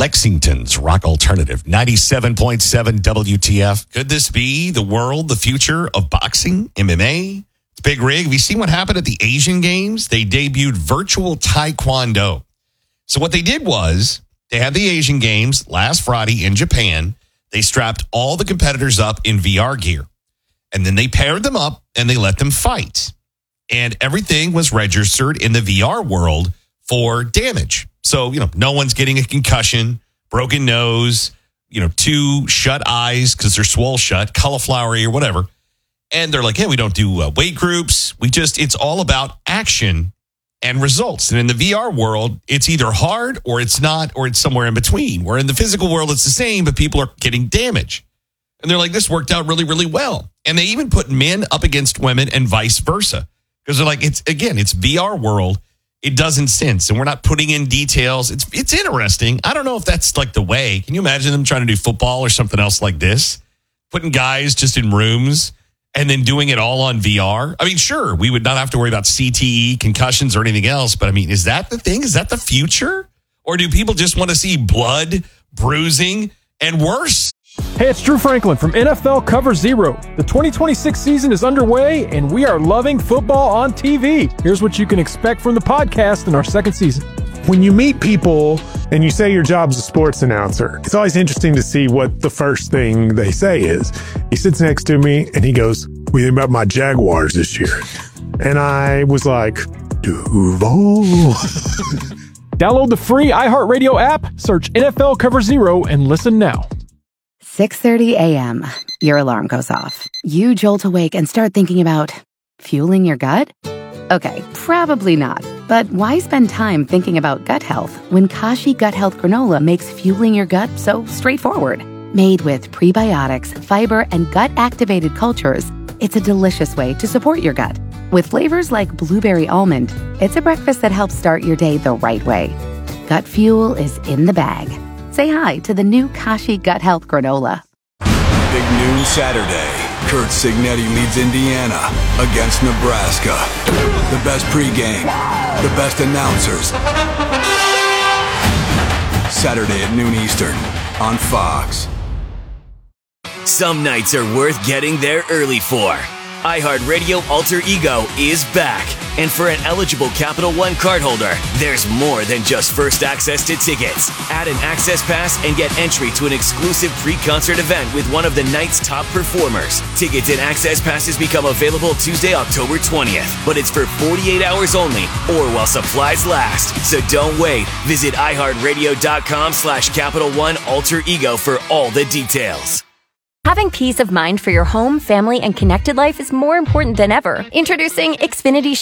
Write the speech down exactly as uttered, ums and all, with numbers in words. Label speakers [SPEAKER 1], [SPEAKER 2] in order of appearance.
[SPEAKER 1] Lexington's Rock Alternative, ninety-seven point seven W T F. Could this be the world, the future of boxing, M M A? It's Big Rig. Have you seen what happened at the Asian Games? They debuted virtual Taekwondo. So what they did was they had the Asian Games last Friday in Japan. They strapped all the competitors up in V R gear. And then they paired them up and they let them fight. And everything was registered in the V R world for damage. So, you know, no one's getting a concussion, broken nose, you know, two shut eyes because they're swole shut, cauliflower ear, whatever. And they're like, hey, we don't do uh, weight groups. We just, it's all about action and results. And in the V R world, it's either hard or it's not, or it's somewhere in between. Where in the physical world, it's the same, but people are getting damage. And they're like, this worked out really, really well. And they even put men up against women and vice versa. Because they're like, it's again, it's V R world. It doesn't sense. And we're not putting in details. It's it's interesting. I don't know if that's like the way. Can you imagine them trying to do football or something else like this? Putting guys just in rooms and then doing it all on V R? I mean, sure, we would not have to worry about C T E, concussions, or anything else. But I mean, is that the thing? Is that the future? Or do people just want to see blood, bruising, and worse?
[SPEAKER 2] Hey, it's Drew Franklin from N F L Cover Zero. The twenty twenty-six season is underway, and we are loving football on T V. Here's what you can expect from the podcast in our second season.
[SPEAKER 3] When you meet people and you say your job's a sports announcer, it's always interesting to see what the first thing they say is. He sits next to me, and he goes, what do you think about my Jaguars this year? And I was like, Duval.
[SPEAKER 2] Download the free iHeartRadio app, search N F L Cover Zero, and listen now.
[SPEAKER 4] six thirty a.m. Your alarm goes off. You jolt awake and start thinking about fueling your gut? Okay, probably not. But why spend time thinking about gut health when Kashi Gut Health Granola makes fueling your gut so straightforward? Made with prebiotics, fiber, and gut-activated cultures, it's a delicious way to support your gut. With flavors like blueberry almond, it's a breakfast that helps start your day the right way. Gut fuel is in the bag. Say hi to the new Kashi Gut Health Granola.
[SPEAKER 5] Big noon Saturday. Kurt Signetti leads Indiana against Nebraska. The best pregame, the best announcers. Saturday at noon Eastern on Fox.
[SPEAKER 6] Some nights are worth getting there early for. iHeartRadio Alter Ego is back. And for an eligible Capital One cardholder, there's more than just first access to tickets. Add an access pass and get entry to an exclusive pre-concert event with one of the night's top performers. Tickets and access passes become available Tuesday, October twentieth, but it's for forty-eight hours only or while supplies last. So don't wait. Visit iHeartRadio.com slash Capital One Alter Ego for all the details.
[SPEAKER 7] Having peace of mind for your home, family, and connected life is more important than ever. Introducing Xfinity